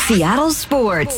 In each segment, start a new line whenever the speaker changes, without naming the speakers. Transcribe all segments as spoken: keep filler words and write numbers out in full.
Seattle Sports.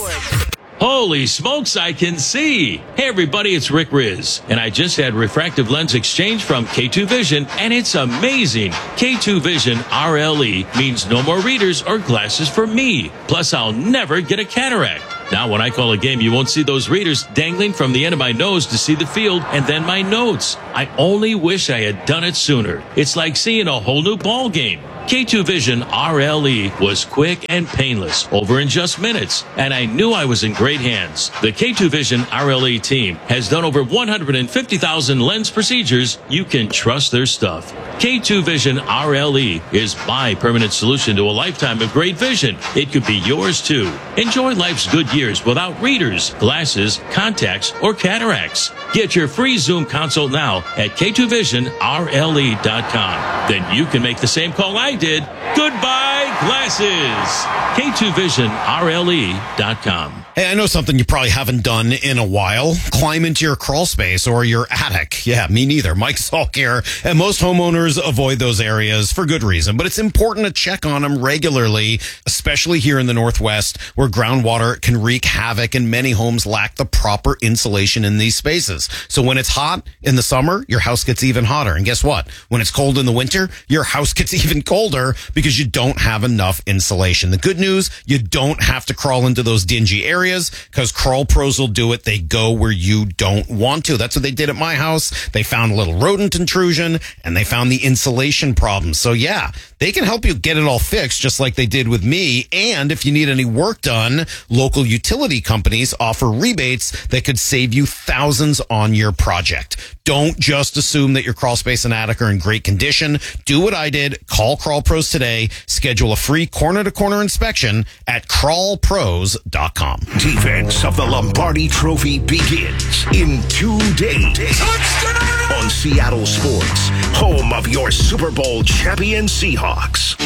Holy smokes, I can see. Hey everybody, it's Rick Riz, and I just had refractive lens exchange from K two Vision, and it's amazing. K two Vision R L E means no more readers or glasses for me. Plus, I'll never get a cataract. Now, when I call a game, you won't see those readers dangling from the end of my nose to see the field and then my notes. I only wish I had done it sooner. It's like seeing a whole new ball game. K two Vision R L E was quick and painless, over in just minutes, and I knew I was in great hands. The K two Vision R L E team has done over one hundred fifty thousand lens procedures. You can trust their stuff. K two Vision R L E is my permanent solution to a lifetime of great vision. It could be yours too. Enjoy life's good years without readers, glasses, contacts, or cataracts. Get your free Zoom consult now at K two vision R L E dot com. Then you can make the same call I did. Goodbye, glasses. K two vision R L E dot com.
Hey, I know something you probably haven't done in a while. Climb into your crawl space or your attic. Yeah, me neither. Mike Salk here. And most homeowners avoid those areas for good reason. But it's important to check on them regularly, especially here in the Northwest, where groundwater can wreak havoc and many homes lack the proper insulation in these spaces. So when it's hot in the summer, your house gets even hotter. And guess what? When it's cold in the winter, your house gets even colder because you don't have enough insulation. The good news, you don't have to crawl into those dingy areas because Crawl Pros will do it. They go where you don't want to. That's what they did at my house. They found a little rodent intrusion and they found the insulation problem. So yeah, they can help you get it all fixed just like they did with me. And if you need any work done, local utility companies offer rebates that could save you thousands on your project. Don't just assume that your crawl space and attic are in great condition. Do what I did. Call Crawl Pros today. Schedule a free corner-to-corner inspection at crawl pros dot com.
Defense of the Lombardi Trophy begins in two days. Touchdown! On Seattle Sports, home of your Super Bowl champion Seahawks.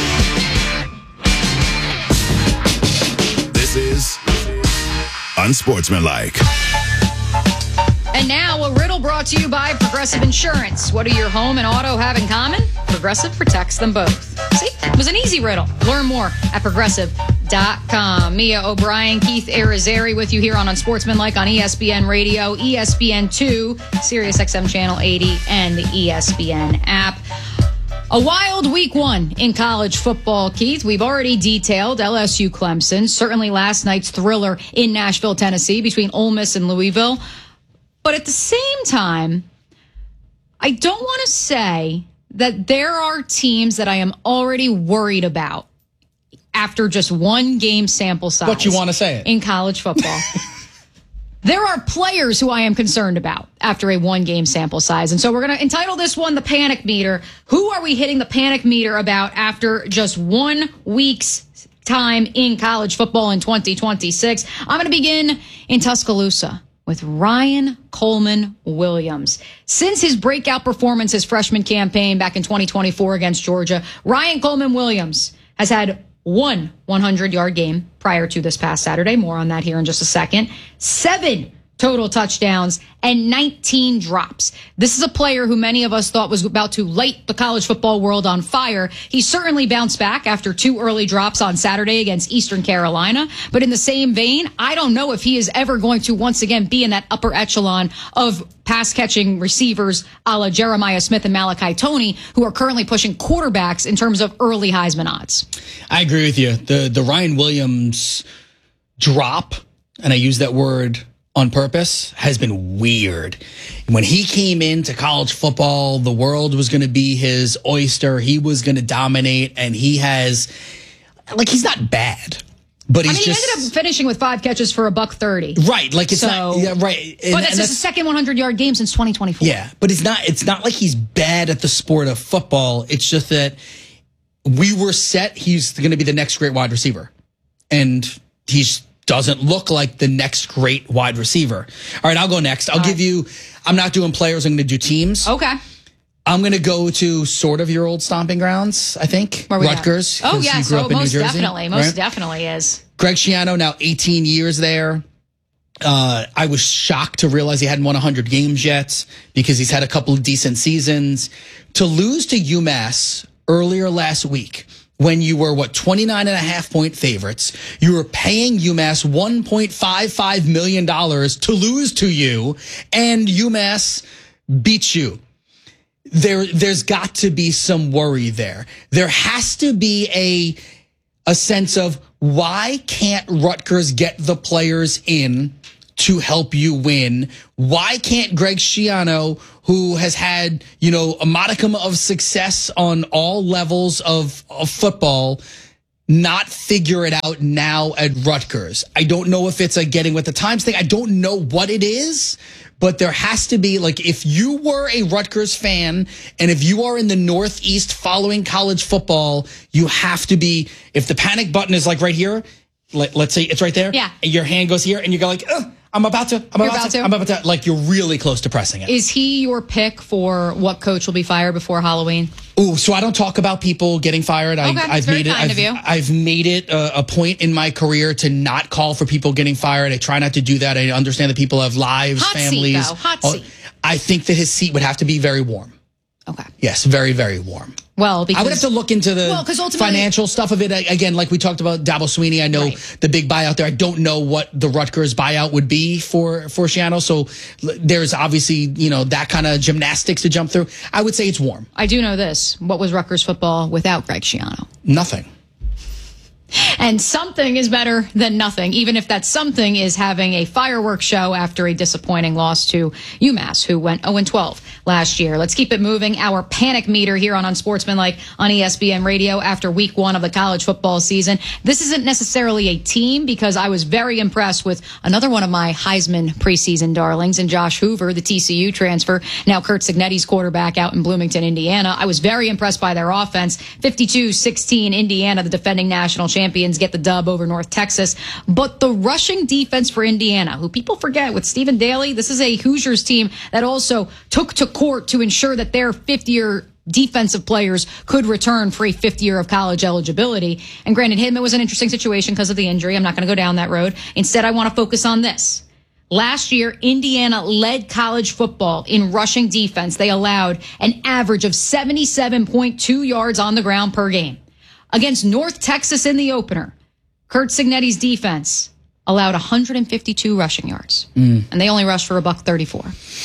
This is Unsportsmanlike.
And now, a riddle brought to you by Progressive Insurance. What do your home and auto have in common? Progressive protects them both. See? It was an easy riddle. Learn more at progressive dot com. Mia O'Brien, Keith Arizari with you here on Unsportsmanlike on E S P N Radio, E S P N two, Sirius X M Channel eighty, and the E S P N app. A wild week one in college football, Keith. We've already detailed L S U Clemson, certainly last night's thriller in Nashville, Tennessee, between Ole Miss and Louisville. But at the same time, I don't want to say that there are teams that I am already worried about after just one game sample size.
But you want to say it.
In college football. There are players who I am concerned about after a one-game sample size. And so we're going to entitle this one the Panic Meter. Who are we hitting the panic meter about after just one week's time in college football in twenty twenty-six? I'm going to begin in Tuscaloosa with Ryan Coleman Williams. Since his breakout performance his freshman campaign back in twenty twenty-four against Georgia, Ryan Coleman Williams has had one hundred-yard game prior to this past Saturday. More on that here in just a second. Seven total touchdowns and nineteen drops. This is a player who many of us thought was about to light the college football world on fire. He certainly bounced back after two early drops on Saturday against Eastern Carolina. But in the same vein, I don't know if he is ever going to once again be in that upper echelon of pass-catching receivers a la Jeremiah Smith and Malachi Toney, who are currently pushing quarterbacks in terms of early Heisman odds.
I agree with you. The, the Ryan Williams drop, and I use that word on purpose, has been weird. When he came into college football, the world was going to be his oyster. He was going to dominate, and he has, like, he's not bad, but he's
I mean,
just,
he ended up finishing with five catches for a buck thirty.
Right, like it's
so,
not yeah, right. And,
but that's his second hundred-yard game since twenty twenty-four.
Yeah, but it's not. It's not like he's bad at the sport of football. It's just that we were set. He's going to be the next great wide receiver, and he's doesn't look like the next great wide receiver. All right, I'll go next. I'll All give right. you, I'm not doing players, I'm going to do teams.
Okay.
I'm going to go to sort of your old stomping grounds, I think.
Where we
Rutgers.
Oh, yes.
You grew
Oh,
up in
most
New Jersey,
definitely. Most
right?
definitely is.
Greg Schiano, now eighteen years there. Uh, I was shocked to realize he hadn't won one hundred games yet because he's had a couple of decent seasons. To lose to UMass earlier last week, when you were, what, twenty-nine and a half point favorites. You were paying UMass one point five five million dollars to lose to you, and UMass beat you. There, there's got to be some worry there. There has to be a, a sense of, why can't Rutgers get the players in to help you win? Why can't Greg Schiano, who has had, you know, a modicum of success on all levels of, of football, not figure it out now at Rutgers? I don't know if it's a getting with the times thing. I don't know what it is, but there has to be, like, if you were a Rutgers fan and if you are in the Northeast following college football, you have to be, if the panic button is like right here, let, let's say it's right there.
Yeah.
And your hand goes here and you go like, ugh. I'm about to, I'm about,
about
to,
to,
I'm about to, like, you're really close to pressing it.
Is he your pick for what coach will be fired before Halloween?
Ooh, so I don't talk about people getting fired. I,
Okay,
I've
very
made it,
kind
I've,
of you.
I've made it a, a point in my career to not call for people getting fired. I try not to do that. I understand that people have lives,
Hot seat,
families.
though. Hot
Oh,
seat.
I think that his seat would have to be very warm.
Okay.
Yes, very, very warm.
Well, because
I would have to look into the
Well, 'cause ultimately-
financial stuff of it. I- Again, like we talked about Dabo Sweeney, I know
Right.
the big buyout there. I don't know what the Rutgers buyout would be for, for Schiano. So l- there's obviously, you know, that kind of gymnastics to jump through. I would say it's warm.
I do know this. What was Rutgers football without Greg Schiano?
Nothing.
And something is better than nothing, even if that something is having a fireworks show after a disappointing loss to UMass, who went oh and twelve last year. Let's keep it moving. Our panic meter here on Unsportsmanlike on E S P N Radio after week one of the college football season. This isn't necessarily a team, because I was very impressed with another one of my Heisman preseason darlings in Josh Hoover, the T C U transfer, now Curt Cignetti's quarterback out in Bloomington, Indiana. I was very impressed by their offense. fifty-two sixteen Indiana, the defending national champions, get the dub over North Texas. But the rushing defense for Indiana, who people forget with Stephen Daly, this is a Hoosiers team that also took to court to ensure that their fifth-year defensive players could return for a fifth year of college eligibility. And granted, him, it was an interesting situation because of the injury. I'm not going to go down that road. Instead, I want to focus on this. Last year, Indiana led college football in rushing defense. They allowed an average of seventy-seven point two yards on the ground per game. Against North Texas in the opener, Curt Cignetti's defense allowed one hundred fifty-two rushing yards, mm. and they only rushed for a buck thirty-four.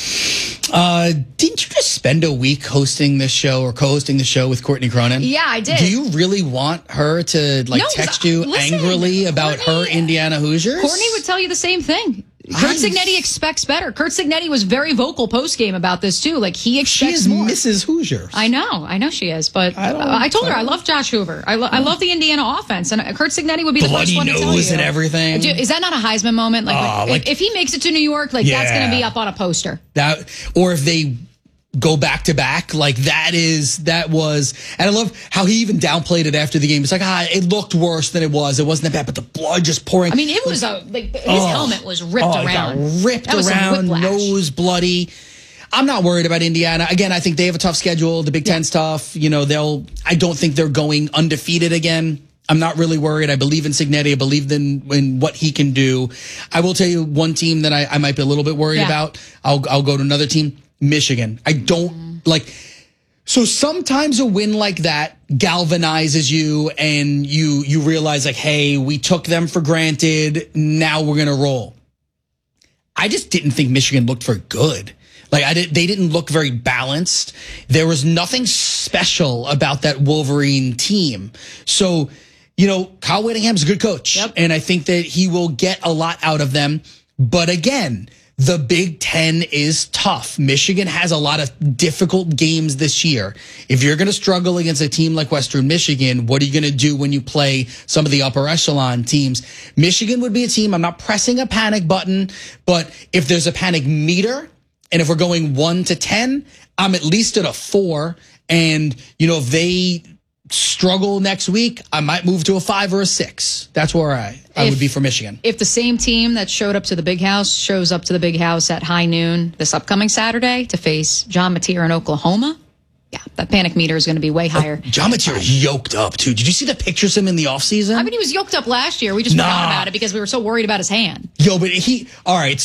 Uh, didn't you just spend a week hosting this show or co-hosting the show with Courtney Cronin?
Yeah, I did.
Do you really want her to like
No,
text you
listen,
angrily about
Courtney-
her Indiana Hoosiers?
Courtney would tell you the same thing. Curt Cignetti expects better. Curt Cignetti was very vocal post-game about this, too. Like, he
She
expects
is
more.
Missus Hoosiers.
I know. I know she is. But
I
I,
don't-
I told her
I
I
don't-
love Josh Hoover. I, lo- I love the Indiana offense. And Curt Cignetti would be the
Bloody
first one to tell
nose
you.
and everything.
Dude, is that not a Heisman moment? Like,
Oh,
if,
like-
if he makes it to New York, like, that's
Yeah.
going to be up on a poster.
That, or if they go back to back, like that is, that was, and I love how he even downplayed it after the game. It's like, ah, it looked worse than it was. It wasn't that bad, but the blood just pouring.
I mean, it was a, like, his
Oh.
helmet was ripped
Oh, it
around.
got ripped
That was some
around,
whiplash.
nose bloody. I'm not worried about Indiana. Again, I think they have a tough schedule. The Big Ten's tough. You know, they'll, I don't think they're going undefeated again. I'm not really worried. I believe in Cignetti. I believe in, in what he can do. I will tell you one team that I, I might be a little bit worried
Yeah.
about. I'll, I'll go to another team, Michigan. I don't like, so sometimes a win like that galvanizes you and you, you realize like, hey, we took them for granted. Now we're going to roll. I just didn't think Michigan looked very good. Like I did, they didn't look very balanced. There was nothing special about that Wolverine team. So, you know, Kyle Whittingham's a good coach,
Yep.
and I think that he will get a lot out of them. But again, the Big Ten is tough. Michigan has a lot of difficult games this year. If you're going to struggle against a team like Western Michigan, what are you going to do when you play some of the upper echelon teams? Michigan would be a team. I'm not pressing a panic button, but if there's a panic meter, and if we're going one to ten, I'm at least at a four. And, you know, if they struggle next week, I might move to a five or a six. That's where I, I
If-
would be for Michigan.
If the same team that showed up to the Big House shows up to the Big House at high noon this upcoming Saturday to face John Mateer in Oklahoma, yeah, that panic meter is going to be way higher.
John Mateer is yoked up, too. Did you see the pictures of him in the offseason?
I mean, he was yoked up last year. We just
Nah.
forgot about it because we were so worried about his hand.
Yo, but he, all right, so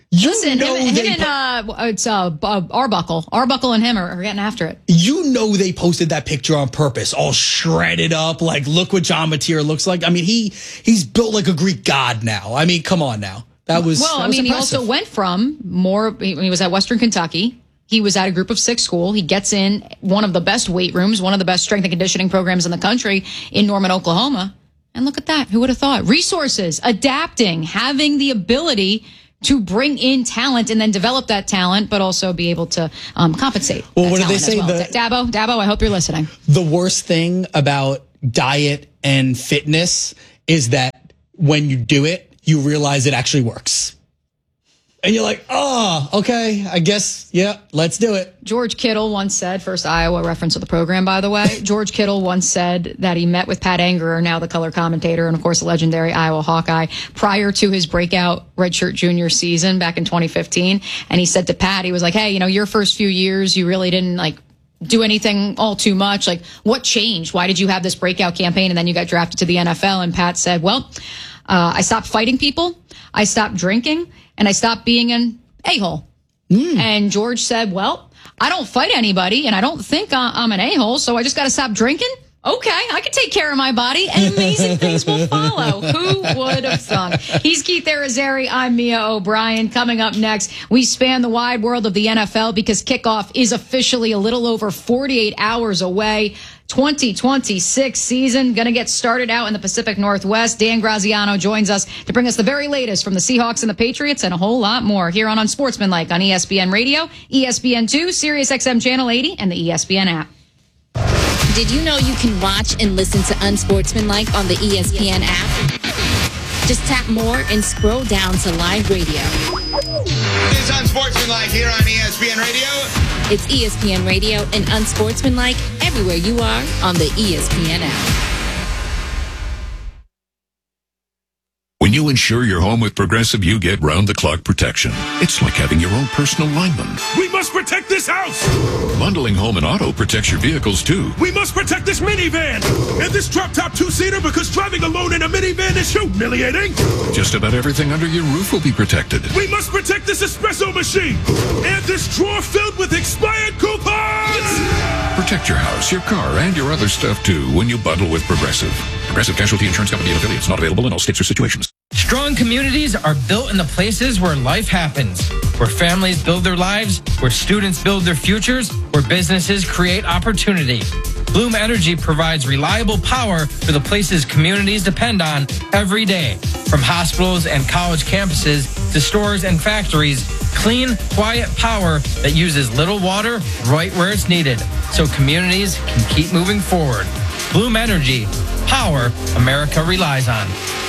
You
Listen,
know
him, him
they
and
po-
uh, it's uh, uh, Arbuckle. Arbuckle and him are, are getting after it.
You know they posted that picture on purpose, all shredded up. Like, look what John Mateer looks like. I mean, he he's built like a Greek god now. I mean, come on now. That was
well.
that
I
was
mean,
impressive.
he also went from more. He, he was at Western Kentucky. He was at a group of six school. He gets in one of the best weight rooms, one of the best strength and conditioning programs in the country in Norman, Oklahoma. And look at that. Who would have thought? Resources, adapting, having the ability to bring in talent and then develop that talent, but also be able to um, compensate.
Well, what
that
do they
talent as
say?
well.
The-
Dabo, Dabo, I hope you're listening.
The worst thing about diet and fitness is that when you do it, you realize it actually works. And you're like, oh, okay, I guess, yeah, let's do it.
George Kittle once said, first Iowa reference of the program, by the way, George Kittle once said that he met with Pat Angerer, now the color commentator, and of course, a legendary Iowa Hawkeye, prior to his breakout redshirt junior season back in twenty fifteen. And he said to Pat, he was like, hey, you know, your first few years, you really didn't like do anything all too much. Like, what changed? Why did you have this breakout campaign? And then you got drafted to the N F L. And Pat said, well, uh, I stopped fighting people. I stopped drinking. And I stopped being an a-hole. Mm. And George said, well, I don't fight anybody, and I don't think I'm an a-hole, so I just got to stop drinking? Okay, I can take care of my body, and amazing things will follow. Who would have thunk? He's Keith Arizari. I'm Mia O'Brien. Coming up next, we span the wide world of the N F L because kickoff is officially a little over forty-eight hours away. twenty twenty-six season going to get started out in the Pacific Northwest. Dan Graziano joins us to bring us the very latest from the Seahawks and the Patriots and a whole lot more here on Unsportsmanlike on E S P N Radio, E S P N two, Sirius X M Channel eighty, and the E S P N app.
Did you know you can watch and listen to Unsportsmanlike on the E S P N app? Just tap more and scroll down to live radio.
It's Unsportsmanlike here on E S P N Radio.
It's E S P N Radio and Unsportsmanlike everywhere you are on the E S P N app.
When you insure your home with Progressive, you get round-the-clock protection. It's like having your own personal lineman.
We must protect this house!
Bundling home and auto protects your vehicles, too.
We must protect this minivan! And this drop-top two-seater because driving alone in a minivan is humiliating!
Just about everything under your roof will be protected.
We must protect this espresso machine! And this drawer filled with expired coupons!
Protect your house, your car, and your other stuff, too, when you bundle with Progressive. Progressive Casualty Insurance Company and affiliates. Not available in all states or situations.
Strong communities are built in the places where life happens, where families build their lives, where students build their futures, where businesses create opportunity. Bloom Energy provides reliable power for the places communities depend on every day. From hospitals and college campuses to stores and factories, clean, quiet power that uses little water right where it's needed, so communities can keep moving forward. Bloom Energy, power America relies on.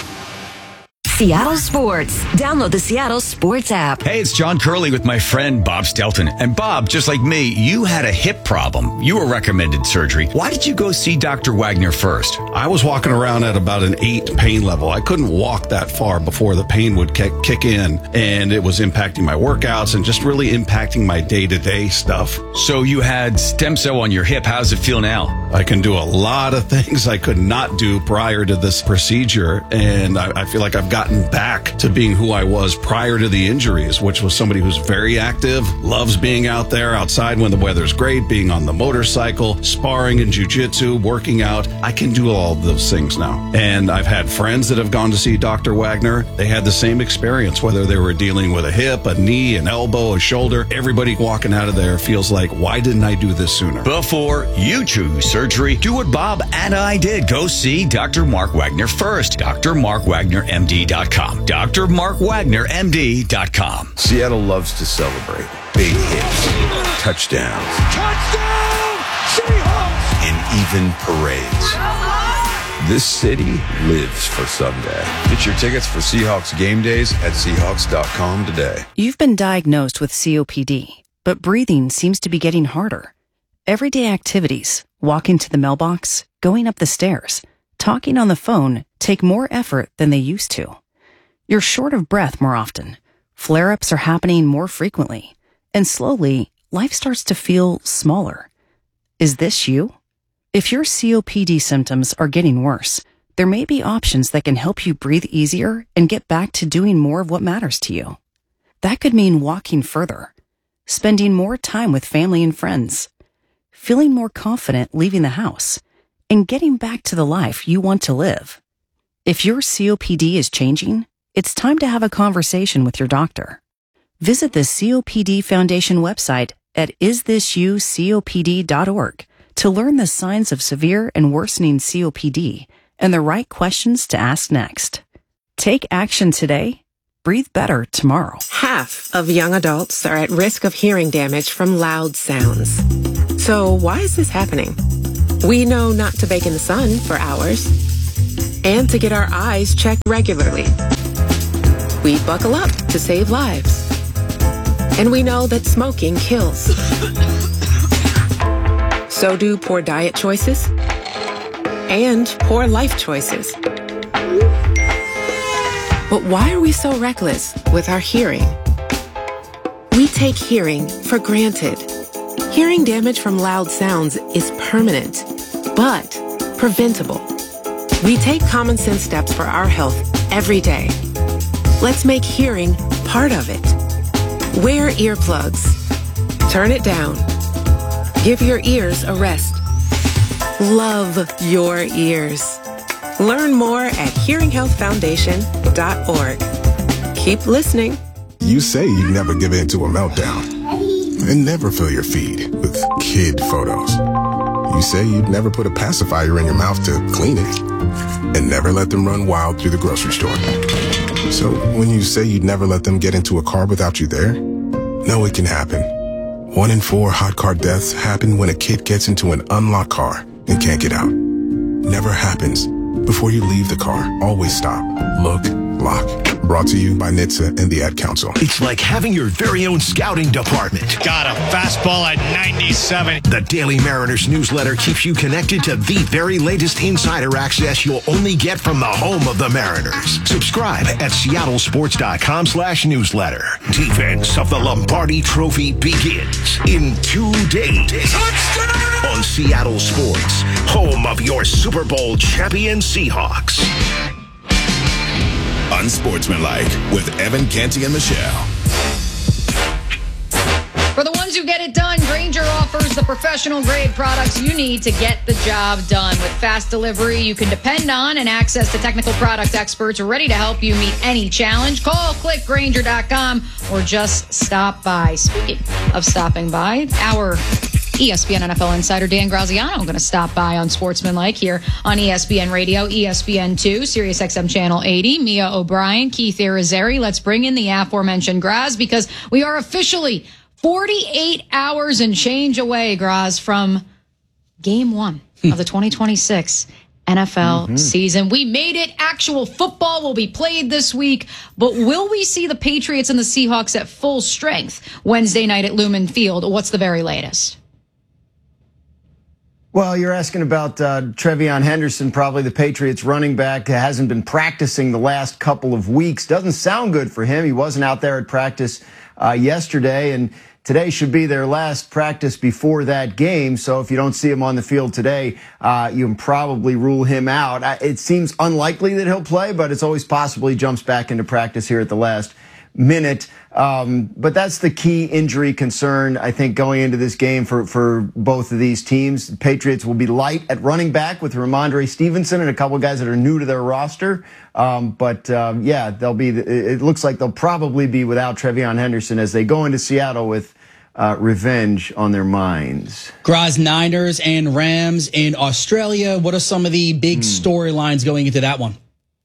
Seattle Sports. Download the Seattle Sports app.
Hey, it's John Curley with my friend Bob Stelton. And Bob, just like me, you had a hip problem. You were recommended surgery. Why did you go see Doctor Wagner first?
I was walking around at about an eight pain level. I couldn't walk that far before the pain would kick, kick in, and it was impacting my workouts and just really impacting my day-to-day stuff.
So you had stem cell on your hip. How does it feel now?
I can do a lot of things I could not do prior to this procedure, and I, I feel like I've gotten back to being who I was prior to the injuries, which was somebody who's very active, loves being out there outside when the weather's great, being on the motorcycle, sparring and jiu-jitsu, working out. I can do all of those things now. And I've had friends that have gone to see Doctor Wagner. They had the same experience, whether they were dealing with a hip, a knee, an elbow, a shoulder. Everybody walking out of there feels like, why didn't I do this sooner?
Before you choose surgery, do what Bob and I did. Go see Doctor Mark Wagner first. D R Mark Wagner M D dot com. D R Mark Wagner M D dot com.
Seattle loves to celebrate big hits, touchdowns,
Touchdown! Seahawks!
and even parades. This city lives for Sunday. Get your tickets for Seahawks game days at Seahawks dot com today.
You've been diagnosed with C O P D, but breathing seems to be getting harder. Everyday activities, walking to the mailbox, going up the stairs, talking on the phone take more effort than they used to. You're short of breath more often. Flare-ups are happening more frequently. And slowly, life starts to feel smaller. Is this you? If your C O P D symptoms are getting worse, there may be options that can help you breathe easier and get back to doing more of what matters to you. That could mean walking further, spending more time with family and friends, feeling more confident leaving the house, and getting back to the life you want to live. If your C O P D is changing, it's time to have a conversation with your doctor. Visit the C O P D Foundation website at is this you C O P D dot org to learn the signs of severe and worsening C O P D and the right questions to ask next. Take action today. Breathe better tomorrow.
Half of young adults are at risk of hearing damage from loud sounds. So why is this happening? We know not to bake in the sun for hours and to get our eyes checked regularly. We buckle up to save lives. And we know that smoking kills. So do poor diet choices and poor life choices. But why are we so reckless with our hearing? We take hearing for granted. Hearing damage from loud sounds is permanent, but preventable. We take common sense steps for our health every day. Let's make hearing part of it. Wear earplugs. Turn it down. Give your ears a rest. Love your ears. Learn more at hearing health foundation dot org. Keep listening.
You say you never give in to a meltdown and never fill your feed with kid photos. You say you'd never put a pacifier in your mouth to clean it and never let them run wild through the grocery store. So when you say you'd never let them get into a car without you there, no, it can happen. One in four hot car deaths happen when a kid gets into an unlocked car and can't get out. Never happens. Before you leave the car, always stop, look, lock. Brought to you by N H T S A and the Ad Council.
It's like having your very own scouting department.
Got a fastball at ninety-seven.
The Daily Mariners newsletter keeps you connected to the very latest insider access you'll only get from the home of the Mariners. Subscribe at seattle sports dot com slash newsletter. Defense of the Lombardi Trophy begins in two days. Touchdown! On Seattle Sports, home of your Super Bowl champion Seahawks.
Unsportsmanlike with Evan Canty and Michelle.
For the ones who get it done, Grainger offers the professional grade products you need to get the job done. With fast delivery you can depend on and access to technical product experts ready to help you meet any challenge. Call, click Grainger dot com or just stop by. Speaking of stopping by, our E S P N N F L insider Dan Graziano going to stop by on Sportsmanlike here on E S P N Radio, E S P N two, Sirius X M Channel eighty. Mia O'Brien, Keith Irizarry. Let's bring in the aforementioned Graz because we are officially forty-eight hours and change away, Graz, from game one of the twenty twenty-six N F L mm-hmm. season. We made it. Actual football will be played this week, but will we see the Patriots and the Seahawks at full strength Wednesday night at Lumen Field? What's the very latest?
Well, you're asking about uh, Trevion Henderson, probably the Patriots running back, hasn't been practicing the last couple of weeks. Doesn't sound good for him. He wasn't out there at practice uh, yesterday, and today should be their last practice before that game. So if you don't see him on the field today, uh, you can probably rule him out. It seems unlikely that he'll play, but it's always possible he jumps back into practice here at the last minute. Um, but that's the key injury concern, I think, going into this game for, for both of these teams. The Patriots will be light at running back with Ramondre Stevenson and a couple of guys that are new to their roster. Um, but, um, yeah, they'll be, it looks like they'll probably be without Trevion Henderson as they go into Seattle with uh, revenge on their minds.
Graz, Niners and Rams in Australia. What are some of the big hmm. storylines going into that one?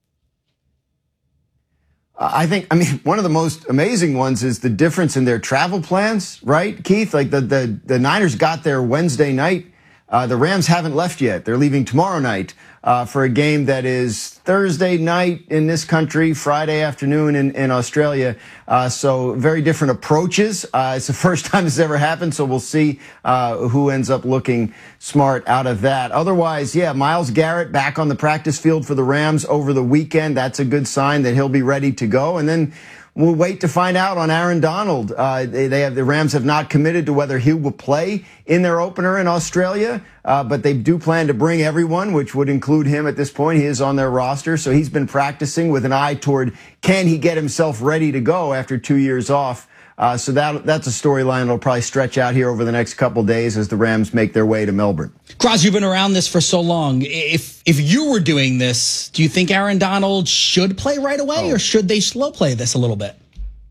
I think, I mean, one of the most amazing ones is the difference in their travel plans, right, Keith? Like the the, the Niners got there Wednesday night. Uh, the Rams haven't left yet. They're leaving tomorrow night uh, for a game that is Thursday night in this country, Friday afternoon in, in Australia. Uh, so very different approaches. Uh, it's the first time this has ever happened, so we'll see uh, who ends up looking smart out of that. Otherwise, yeah, Myles Garrett back on the practice field for the Rams over the weekend. That's a good sign that he'll be ready to go. And then we'll wait to find out on Aaron Donald. Uh, they, they have the Rams have not committed to whether he will play in their opener in Australia, uh, but they do plan to bring everyone, which would include him at this point. He is on their roster, so he's been practicing with an eye toward can he get himself ready to go after two years off. Uh, so that that's a storyline that'll probably stretch out here over the next couple days as the Rams make their way to Melbourne.
Cross, you've been around this for so long. If if you were doing this, do you think Aaron Donald should play right away, oh. or should they slow play this a little bit?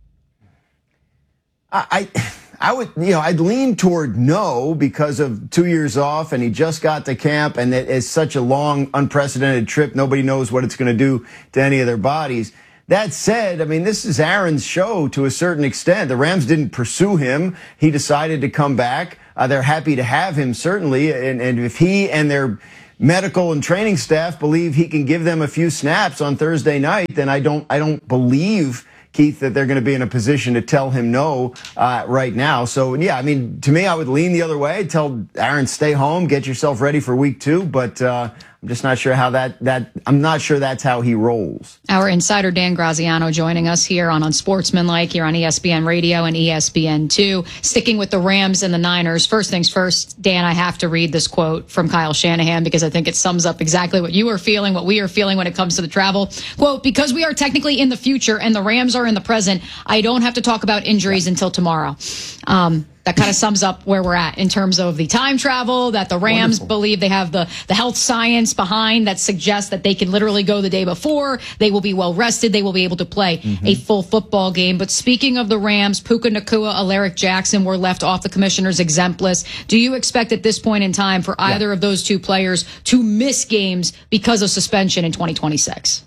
I, I would, you know, I'd lean toward no because of two years off, and he just got to camp, and it is such a long, unprecedented trip. Nobody knows what it's going to do to any of their bodies. That said, I mean, this is Aaron's show to a certain extent. The Rams didn't pursue him. He decided to come back. Uh, they're happy to have him, certainly. And, and if he and their medical and training staff believe he can give them a few snaps on Thursday night, then I don't, I don't believe, Keith, that they're going to be in a position to tell him no uh, right now. So, yeah, I mean, to me, I would lean the other way. Tell Aaron, stay home, get yourself ready for week two. But uh, I'm just not sure how that, that, I'm not sure that's how he rolls.
Our insider, Dan Graziano, joining us here on Unsportsmanlike, here on E S P N Radio and E S P N two. Sticking with the Rams and the Niners. First things first, Dan, I have to read this quote from Kyle Shanahan because I think it sums up exactly what you are feeling, what we are feeling when it comes to the travel. Quote, because we are technically in the future and the Rams are in the present, I don't have to talk about injuries until tomorrow. Um, That kind of sums up where we're at in terms of the time travel, that the Rams Wonderful. believe they have the, the health science behind that suggests that they can literally go the day before. They will be well rested. They will be able to play mm-hmm. a full football game. But speaking of the Rams, Puka Nacua, Alaric Jackson were left off the commissioner's exempt list. Do you expect at this point in time for either yeah. of those two players to miss games because of suspension in twenty twenty-six?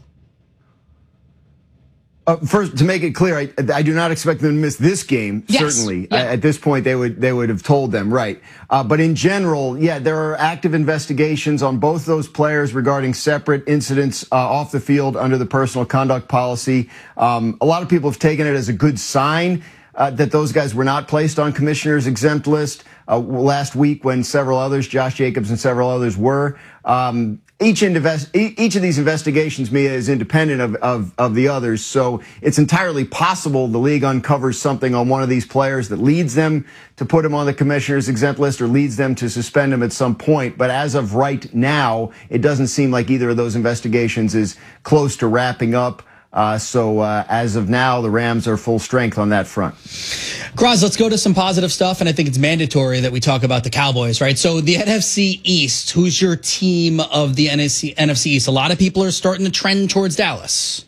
Uh, first, to make it clear, I, I do not expect them to miss this game. Yes. Certainly, yeah. At this point, they would they would have told them, right? Uh, but in general, yeah, there are active investigations on both those players regarding separate incidents uh, off the field under the personal conduct policy. Um, a lot of people have taken it as a good sign uh, that those guys were not placed on commissioner's exempt list uh, last week when several others, Josh Jacobs and several others, were. Um, Each, invest, each of these investigations, Mia, is independent of, of, of the others. So it's entirely possible the league uncovers something on one of these players that leads them to put him on the commissioner's exempt list or leads them to suspend him at some point. But as of right now, it doesn't seem like either of those investigations is close to wrapping up. Uh, so uh, as of now, the Rams are full strength on that front.
Graz, let's go to some positive stuff, and I think it's mandatory that we talk about the Cowboys, right? So the N F C East, who's your team of the N F C, N F C East? A lot of people are starting to trend towards Dallas.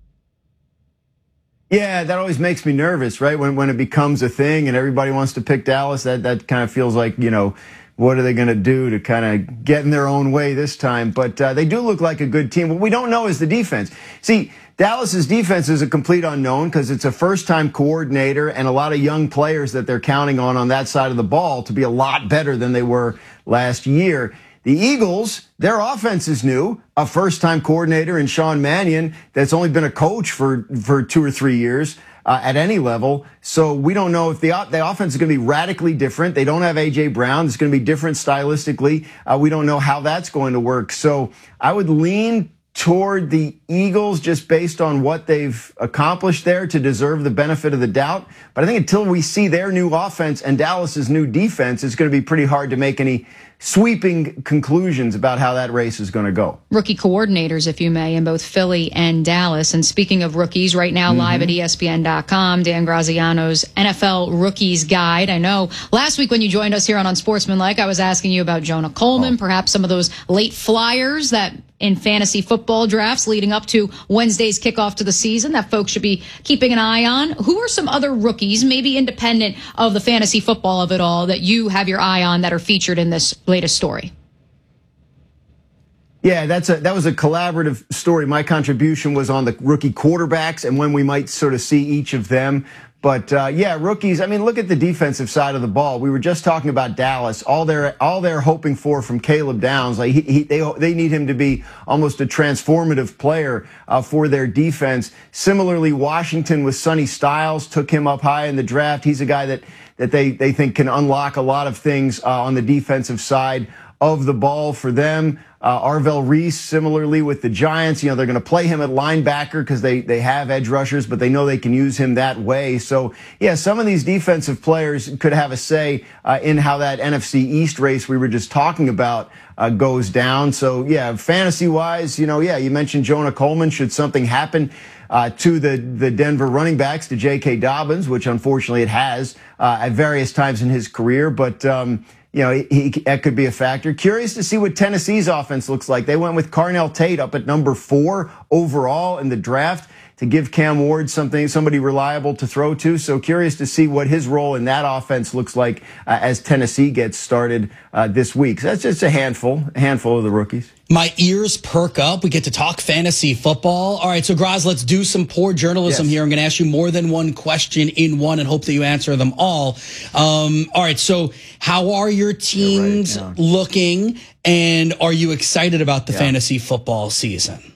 Yeah, that always makes me nervous, right? When when it becomes a thing and everybody wants to pick Dallas, that, that kind of feels like, you know, what are they going to do to kind of get in their own way this time? But uh, they do look like a good team. What we don't know is the defense. See, Dallas's defense is a complete unknown because it's a first-time coordinator and a lot of young players that they're counting on on that side of the ball to be a lot better than they were last year. The Eagles, their offense is new, a first-time coordinator in Sean Mannion that's only been a coach for, for two or three years uh, at any level. So we don't know if the, the offense is going to be radically different. They don't have A J. Brown. It's going to be different stylistically. Uh, we don't know how that's going to work. So I would lean toward the Eagles just based on what they've accomplished there to deserve the benefit of the doubt. But I think until we see their new offense and Dallas's new defense, it's going to be pretty hard to make any sweeping conclusions about how that race is going to go.
Rookie coordinators, if you may, in both Philly and Dallas. And speaking of rookies, right now mm-hmm. live at E S P N dot com, Dan Graziano's N F L Rookies Guide. I know last week when you joined us here on Unsportsmanlike, I was asking you about Jonah Coleman, oh. perhaps some of those late flyers that in fantasy football drafts leading up to Wednesday's kickoff to the season that folks should be keeping an eye on. Who are some other rookies, maybe independent of the fantasy football of it all, that you have your eye on that are featured in this latest story?
Yeah, that's a, that was a collaborative story. My contribution was on the rookie quarterbacks and when we might sort of see each of them. But uh, yeah, rookies. I mean, look at the defensive side of the ball. We were just talking about Dallas. All they're all they're hoping for from Caleb Downs, like he, he, they they need him to be almost a transformative player uh, for their defense. Similarly, Washington with Sonny Styles took him up high in the draft. He's a guy that that they they think can unlock a lot of things uh, on the defensive side of the ball for them. Uh, Arvell Reese, similarly with the Giants, you know, they're going to play him at linebacker because they, they have edge rushers, but they know they can use him that way. So, yeah, some of these defensive players could have a say uh, in how that N F C East race we were just talking about uh, goes down. So, yeah, fantasy-wise, you know, yeah, you mentioned Jonah Coleman. Should something happen uh, to the, the Denver running backs, to J K. Dobbins, which unfortunately it has uh, at various times in his career, but um you know, he, he, that could be a factor. Curious to see what Tennessee's offense looks like. They went with Carnell Tate up at number four overall in the draft to give Cam Ward something, somebody reliable to throw to. So curious to see what his role in that offense looks like uh, as Tennessee gets started uh, this week. So that's just a handful, a handful of the rookies.
My ears perk up. We get to talk fantasy football. All right, so Graz, let's do some poor journalism yes. here. I'm going to ask you more than one question in one and hope that you answer them all. Um, all right, so how are your teams yeah, right, yeah. looking, and are you excited about the yeah. fantasy football season?